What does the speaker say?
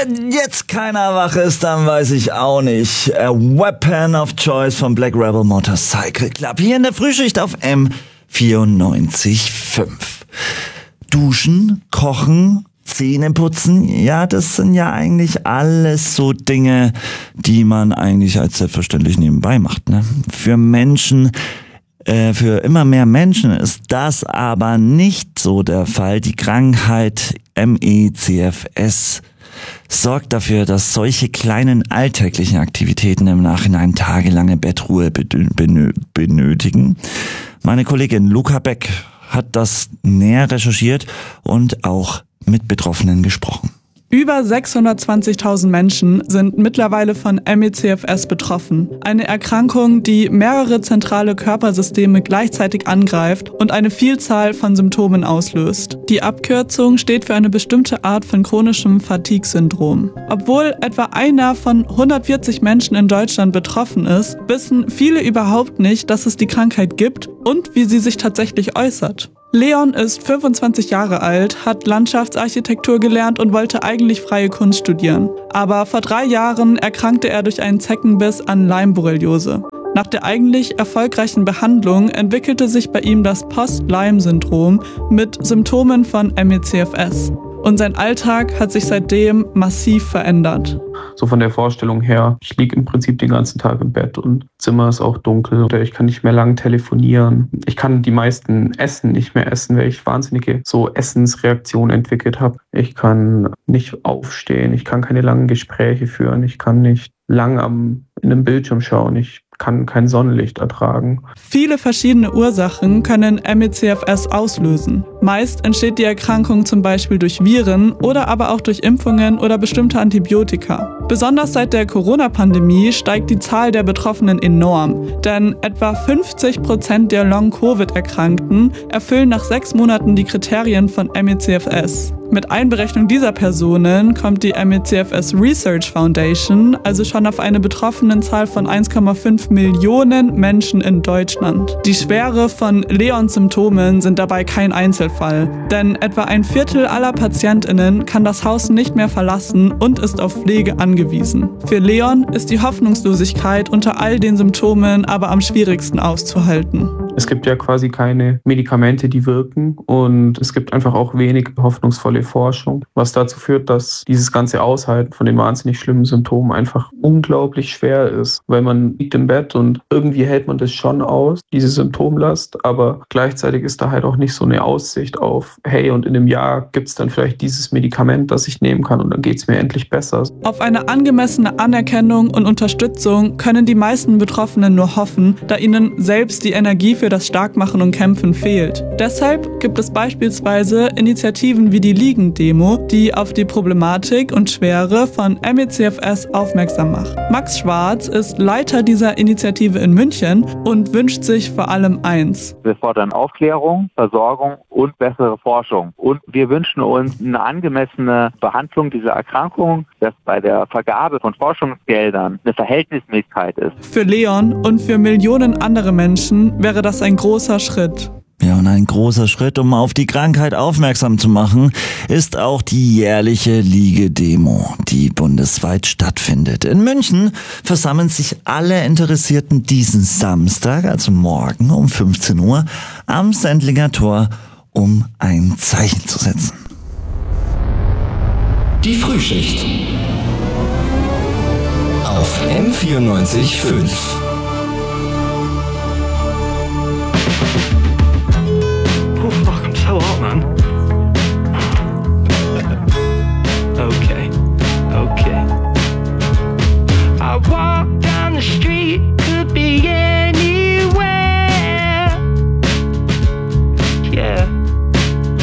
Wenn jetzt keiner wach ist, dann weiß ich auch nicht. A Weapon of Choice vom Black Rebel Motorcycle Club. Hier in der Frühschicht auf M94.5. Duschen, kochen, Zähne putzen, ja, das sind ja eigentlich alles so Dinge, die man eigentlich als selbstverständlich nebenbei macht, ne? Für immer mehr Menschen ist das aber nicht so der Fall. Die Krankheit ME/CFS sorgt dafür, dass solche kleinen alltäglichen Aktivitäten im Nachhinein tagelange Bettruhe benötigen. Meine Kollegin Luca Beck hat das näher recherchiert und auch mit Betroffenen gesprochen. Über 620.000 Menschen sind mittlerweile von ME/CFS betroffen. Eine Erkrankung, die mehrere zentrale Körpersysteme gleichzeitig angreift und eine Vielzahl von Symptomen auslöst. Die Abkürzung steht für eine bestimmte Art von chronischem Fatigue-Syndrom. Obwohl etwa einer von 140 Menschen in Deutschland betroffen ist, wissen viele überhaupt nicht, dass es die Krankheit gibt und wie sie sich tatsächlich äußert. Leon ist 25 Jahre alt, hat Landschaftsarchitektur gelernt und wollte eigentlich freie Kunst studieren. Aber vor 3 Jahren erkrankte er durch einen Zeckenbiss an Lyme-Borreliose. Nach der eigentlich erfolgreichen Behandlung entwickelte sich bei ihm das Post-Lyme-Syndrom mit Symptomen von ME/CFS. Und sein Alltag hat sich seitdem massiv verändert. So von der Vorstellung her, ich liege im Prinzip den ganzen Tag im Bett und Zimmer ist auch dunkel oder ich kann nicht mehr lang telefonieren. Ich kann die meisten Essen nicht mehr essen, weil ich wahnsinnige Essensreaktionen entwickelt habe. Ich kann nicht aufstehen, ich kann keine langen Gespräche führen, ich kann nicht lang in einem Bildschirm schauen, ich kann kein Sonnenlicht ertragen. Viele verschiedene Ursachen können ME/CFS auslösen. Meist entsteht die Erkrankung zum Beispiel durch Viren oder aber auch durch Impfungen oder bestimmte Antibiotika. Besonders seit der Corona-Pandemie steigt die Zahl der Betroffenen enorm, denn etwa 50% der Long-Covid-Erkrankten erfüllen nach 6 Monaten die Kriterien von ME/CFS. Mit Einberechnung dieser Personen kommt die ME/CFS Research Foundation also schon auf eine Betroffenenzahl von 1,5 Millionen Menschen in Deutschland. Die Schwere von Leons Symptomen sind dabei kein Einzelfall, denn etwa 1/4 aller PatientInnen kann das Haus nicht mehr verlassen und ist auf Pflege angewiesen. Für Leon ist die Hoffnungslosigkeit unter all den Symptomen aber am schwierigsten auszuhalten. Es gibt ja quasi keine Medikamente, die wirken und es gibt einfach auch wenig hoffnungsvolle Forschung, was dazu führt, dass dieses ganze Aushalten von den wahnsinnig schlimmen Symptomen einfach unglaublich schwer ist, weil man liegt im Bett und irgendwie hält man das schon aus, diese Symptomlast, aber gleichzeitig ist da halt auch nicht so eine Aussicht auf, hey, und in einem Jahr gibt es dann vielleicht dieses Medikament, das ich nehmen kann und dann geht es mir endlich besser. Auf eine angemessene Anerkennung und Unterstützung können die meisten Betroffenen nur hoffen, da ihnen selbst die Energie für das Starkmachen und Kämpfen fehlt. Deshalb gibt es beispielsweise Initiativen wie die Liegen-Demo, die auf die Problematik und Schwere von ME/CFS aufmerksam macht. Max Schwarz ist Leiter dieser Initiative in München und wünscht sich vor allem eins. Wir fordern Aufklärung, Versorgung und bessere Forschung. Und wir wünschen uns eine angemessene Behandlung dieser Erkrankung, dass bei der Vergabe von Forschungsgeldern eine Verhältnismäßigkeit ist. Für Leon und für Millionen andere Menschen wäre das ein großer Schritt. Ja, und ein großer Schritt, um auf die Krankheit aufmerksam zu machen, ist auch die jährliche Liege-Demo, die bundesweit stattfindet. In München versammeln sich alle Interessierten diesen Samstag, also morgen um 15 Uhr, am Sendlinger Tor, um ein Zeichen zu setzen. Die Frühschicht auf M94.5.